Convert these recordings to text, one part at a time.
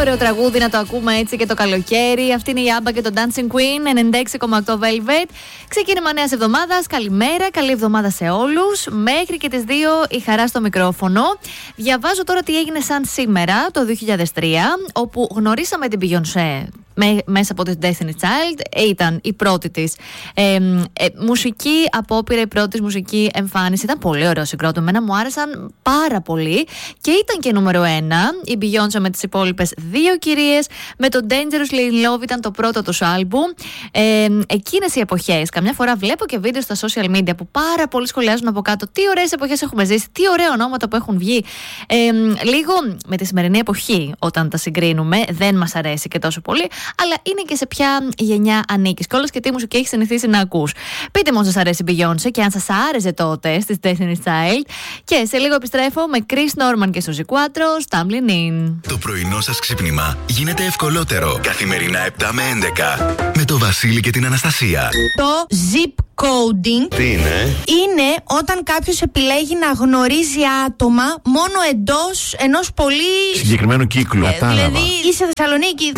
ωραίο τραγούδι να το ακούμε έτσι και το καλοκαίρι. Αυτή είναι η Άμπα και το Dancing Queen, 96,8 Velvet. Ξεκίνημα νέας εβδομάδας. Καλημέρα, καλή εβδομάδα σε όλους. Μέχρι και τις 2 η χαρά στο μικρόφωνο. Διαβάζω τώρα τι έγινε σαν σήμερα, το 2003, όπου γνωρίσαμε την Beyoncé μέσα από την Destiny's Child. Ήταν η πρώτη της μουσική απόπειρα, η πρώτη της μουσική εμφάνιση. Ήταν πολύ ωραίο συγκρότημα. Εμένα μου άρεσαν πάρα πολύ και ήταν και νούμερο 1 η Beyoncé με τις υπόλοιπες 2 κυρίες. Με το Dangerously in Love ήταν το πρώτο τους άλμπουμ. Εκείνες οι εποχές, καμιά φορά βλέπω και βίντεο στα social media που πάρα πολλοί σχολιάζουν από κάτω τι ωραίες εποχές έχουμε ζήσει, τι ωραία ονόματα που έχουν βγει. Λίγο με τη σημερινή εποχή, όταν τα συγκρίνουμε, δεν μας αρέσει και τόσο πολύ, αλλά είναι και σε ποια γενιά ανήκεις. Και όλες και τι μουσική έχεις συνηθίσει να ακούς. Πείτε μου αν σας αρέσει η Beyoncé και αν σας άρεσε τότε στις Destiny's Child. Και σε λίγο επιστρέφω με Chris Norman και Suzy Quatro, Stumbling In. Το πρωινό σας ξύπνημα γίνεται ευκολότερο. Καθημερινά 7 με 11. Με το Βασίλη και την Αναστασία. Το zip coding. Τι είναι? Είναι όταν κάποιος επιλέγει να γνωρίζει άτομα μόνο εντός ενός πολύ συγκεκριμένου κύκλου. Δηλαδή είσαι Θεσσαλονίκη.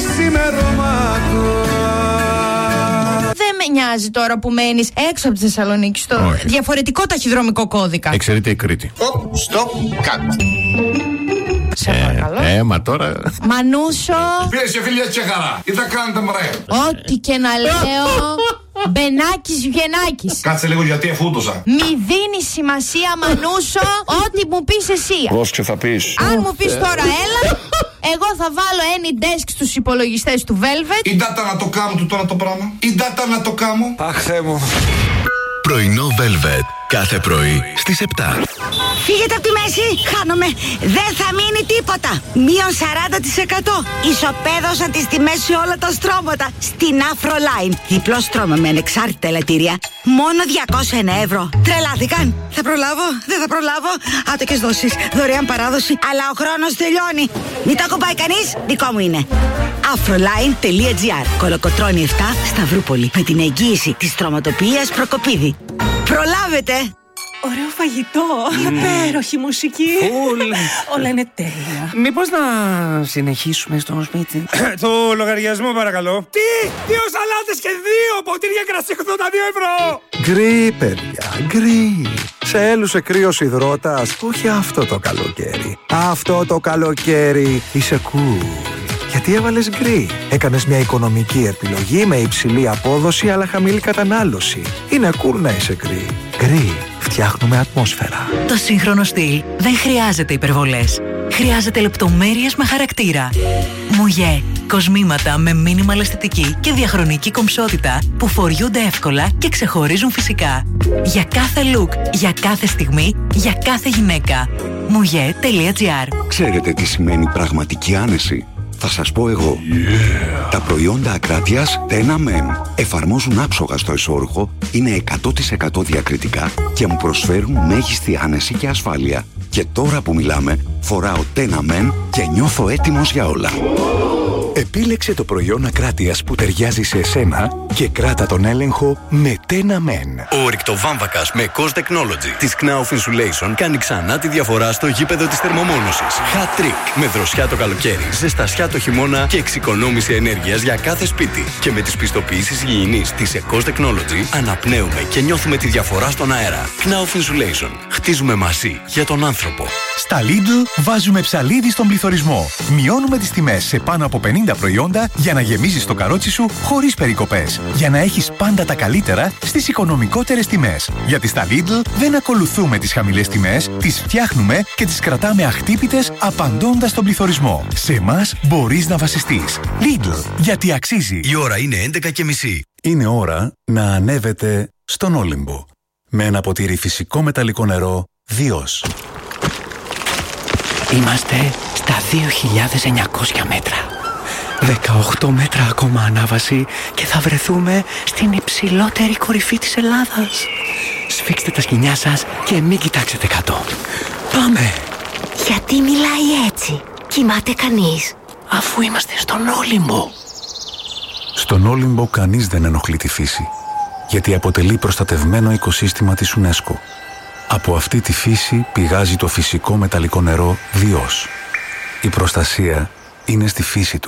Δεν με νοιάζει τώρα που μένεις έξω από τη Θεσσαλονίκη, στο διαφορετικό ταχυδρομικό κώδικα. Εξαιρείται η Κρήτη. Stop, cut. Σε παρακαλώ. Μα τώρα. Μανούσο. Πίεση φίλια Τσεχαρά. Τι θα κάνετε μωρέ? Ό,τι και να λέω. Μπενάκης Βιενάκης. Κάτσε λίγο γιατί εφούτωσα. Μη δίνει σημασία, Μανούσο, ό,τι μου πεις εσύ. Πρόσεξε θα πεις. Αν μου πεις τώρα έλα, εγώ θα βάλω any desk στους υπολογιστές του Velvet. Η data να το κάνω του τώρα το πράγμα. Η data να το κάνω. Αχ, Θεέ μου. Πρωινό Velvet. Κάθε πρωί στις 7. Φύγετε από τη μέση, χάνομαι. Δεν θα μείνει τίποτα. Μείον 40%. Ισοπαίδωσαν τις τιμές σε όλα τα στρώματα. Στην Afroline. Διπλό στρώμα με ανεξάρτητα ελαττήρια. Μόνο 201 ευρώ. Τρελάθηκαν. Θα προλάβω, δεν θα προλάβω. Άτοκες δόσεις, δωρεάν παράδοση. Αλλά ο χρόνος τελειώνει. Μην τα κουμπάει κανείς, δικό μου είναι. Afroline.gr. Κολοκοτρώνη 7, Σταυρούπολη. Με την εγγύηση της στρωματοποιίας Προκοπίδη. Προλάβετε! Ωραίο φαγητό, υπέροχη μουσική. Όλα είναι τέλεια. Μήπως να συνεχίσουμε στο σπίτι? Το λογαριασμό παρακαλώ. Τι! 2 σαλάτες και 2 ποτήρια κρασί 82 ευρώ! Γκρι, παιδιά, γκρι. Σε έλουσε κρύος υδρότας. Όχι αυτό το καλοκαίρι. Αυτό το καλοκαίρι είσαι cool. Γιατί έβαλες γκρι. Έκανες μια οικονομική επιλογή με υψηλή απόδοση αλλά χαμηλή κατανάλωση. Είναι cool να είσαι γκρι. Γκρι. Φτιάχνουμε ατμόσφαιρα. Το σύγχρονο στυλ δεν χρειάζεται υπερβολές. Χρειάζεται λεπτομέρειες με χαρακτήρα. Μουγέ. Κοσμήματα με minimal αισθητική και διαχρονική κομψότητα που φοριούνται εύκολα και ξεχωρίζουν φυσικά. Για κάθε look, για κάθε στιγμή, για κάθε γυναίκα. Mouye.gr. Ξέρετε τι σημαίνει πραγματική άνεση? Θα σας πω εγώ. Τα προϊόντα ακράτειας Tena Men εφαρμόζουν άψογα στο εσώρουχο, είναι 100% διακριτικά και μου προσφέρουν μέγιστη άνεση και ασφάλεια. Και τώρα που μιλάμε, φοράω Tena Men και νιώθω έτοιμος για όλα. Επίλεξε το προϊόν ακράτειας που ταιριάζει σε εσένα και κράτα τον έλεγχο με Tena Men. Ο ορυκτοβάμβακας με COS Technology της Knauf Insulation κάνει ξανά τη διαφορά στο γήπεδο της θερμομόνωσης. Hat trick με δροσιά το καλοκαίρι, ζεστασιά το χειμώνα και εξοικονόμηση ενέργειας για κάθε σπίτι. Και με τις πιστοποιήσεις υγιεινής της COS Technology αναπνέουμε και νιώθουμε τη διαφορά στον αέρα. Knauf Insulation. Χτίζουμε μαζί για τον άνθρωπο. Στα Lidl βάζουμε ψαλίδι στον πληθωρισμό. Μειώνουμε τις τιμές σε πάνω από 50 προϊόντα για να γεμίζεις το καρότσι σου χωρίς περικοπές. Για να έχεις πάντα τα καλύτερα στις οικονομικότερες τιμές. Γιατί στα Lidl δεν ακολουθούμε τις χαμηλές τιμές, τις φτιάχνουμε και τις κρατάμε αχτύπητες απαντώντας στον πληθωρισμό. Σε εμάς μπορείς να βασιστείς. Lidl, γιατί αξίζει. Η ώρα είναι 11:30. Είναι ώρα να ανέβετε στον Όλυμπο. Με ένα ποτήρι φυσικό μεταλλικό νερό Διός. Είμαστε στα 2.900 μέτρα. 18 μέτρα ακόμα ανάβαση και θα βρεθούμε στην υψηλότερη κορυφή της Ελλάδας. Σφίξτε τα σκοινιά σας και μην κοιτάξετε κάτω. Πάμε! Γιατί μιλάει έτσι? Κοιμάται κανείς? Αφού είμαστε στον Όλυμπο. Στον Όλυμπο κανείς δεν ενοχλεί τη φύση, γιατί αποτελεί προστατευμένο οικοσύστημα της UNESCO. Από αυτή τη φύση πηγάζει το φυσικό μεταλλικό νερό Διός. Η προστασία είναι στη φύση του.